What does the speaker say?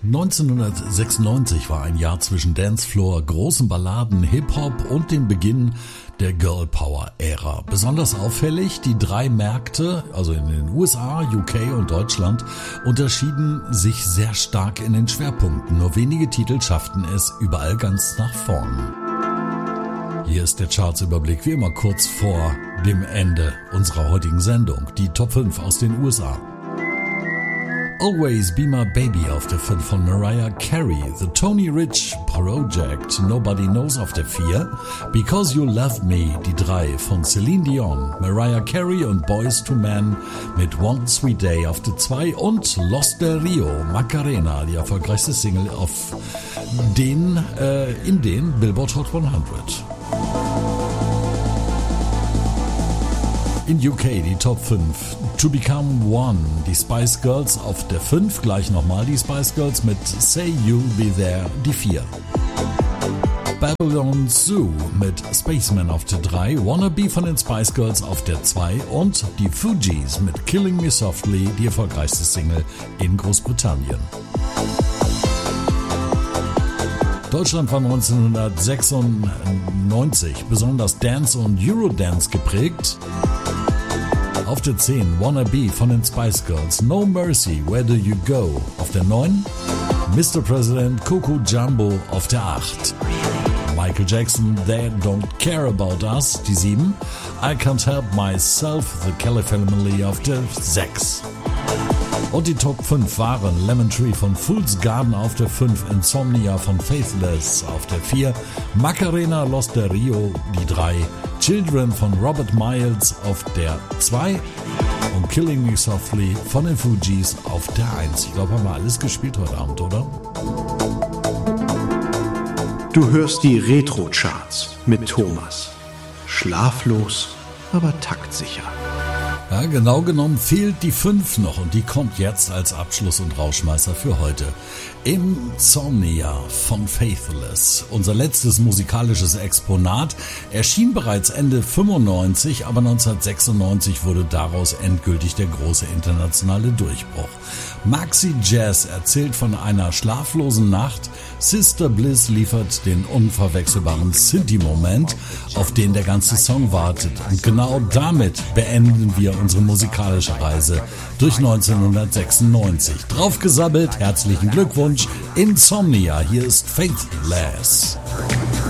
1996 war ein Jahr zwischen Dancefloor, großen Balladen, Hip-Hop und dem Beginn der Girl-Power-Ära. Besonders auffällig, die drei Märkte, also in den USA, UK und Deutschland, unterschieden sich sehr stark in den Schwerpunkten. Nur wenige Titel schafften es überall ganz nach vorn. Hier ist der Chartsüberblick, wie immer kurz vor dem Ende unserer heutigen Sendung. Die Top 5 aus den USA. Always Be My Baby auf der 5 von Mariah Carey, The Tony Rich Project, Nobody Knows auf der 4, Because You Love Me, die 3 von Celine Dion, Mariah Carey und Boyz II Men mit One Sweet Day auf der 2 und Los del Rio, Macarena, die erfolgreichste Single in den Billboard Hot 100. In UK die Top 5. To Become One, die Spice Girls auf der 5. Gleich nochmal die Spice Girls mit Say You'll Be There, die 4. Babylon Zoo mit Spaceman auf der 3. Wannabe von den Spice Girls auf der 2. Und die Fugees mit Killing Me Softly, die erfolgreichste Single in Großbritannien. Deutschland war 1996 besonders Dance und Eurodance geprägt. Auf der 10 Wannabe von den Spice Girls, No Mercy, Where Do You Go auf der 9, Mr. President, Coco Jumbo auf der 8, Michael Jackson, They Don't Care About Us, die 7, I Can't Help Myself, The Kelly Family auf der 6. Und die Top 5 waren Lemon Tree von Fool's Garden auf der 5, Insomnia von Faithless auf der 4, Macarena, Los del Rio, die 3, Children von Robert Miles auf der 2 und Killing Me Softly von den Fugees auf der 1. Ich glaube, haben wir alles gespielt heute Abend, oder? Du hörst die Retro-Charts mit Thomas. Schlaflos, aber taktsicher. Ja, genau genommen fehlt die 5 noch und die kommt jetzt als Abschluss und Rauschmeißer für heute. Insomnia von Faithless, unser letztes musikalisches Exponat, erschien bereits Ende 95, aber 1996 wurde daraus endgültig der große internationale Durchbruch. Maxi Jazz erzählt von einer schlaflosen Nacht, Sister Bliss liefert den unverwechselbaren Synthi-Moment, auf den der ganze Song wartet. Und genau damit beenden wir unsere musikalische Reise durch 1996. Draufgesammelt, herzlichen Glückwunsch, Insomnia, hier ist Faithless.